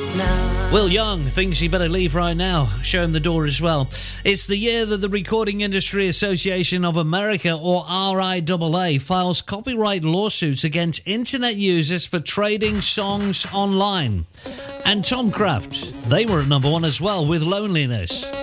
Will Young thinks he better leave right now. Show him the door as well. It's the year that the Recording Industry Association of America, or RIAA, files copyright lawsuits against internet users for trading songs online. And Tom Kraft, they were at number one as well with Loneliness.